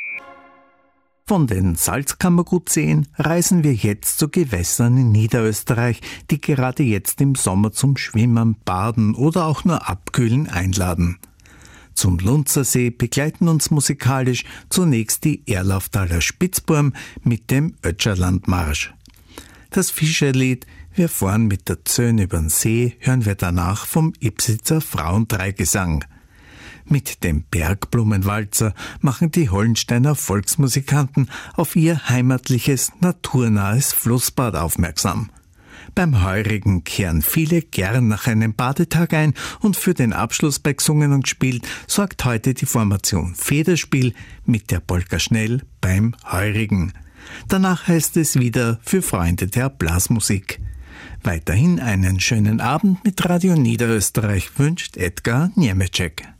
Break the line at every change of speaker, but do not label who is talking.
Von den Salzkammergutseen reisen wir jetzt zu Gewässern in Niederösterreich, die gerade jetzt im Sommer zum Schwimmen, Baden oder auch nur Abkühlen einladen. Zum Lunzersee begleiten uns musikalisch zunächst die Erlauftaler Spitzburm mit dem Ötscherlandmarsch. Das Fischerlied Wir fahren mit der Zöhn übern See hören wir danach vom Ipsitzer Frauendreigesang. Mit dem Bergblumenwalzer machen die Hollensteiner Volksmusikanten auf ihr heimatliches, naturnahes Flussbad aufmerksam. Beim Heurigen kehren viele gern nach einem Badetag ein und für den Abschluss bei Gesungen und gespielt sorgt heute die Formation Federspiel mit der Polka Schnell beim Heurigen. Danach heißt es wieder für Freunde der Blasmusik. Weiterhin einen schönen Abend mit Radio Niederösterreich wünscht Edgar Niemeczek.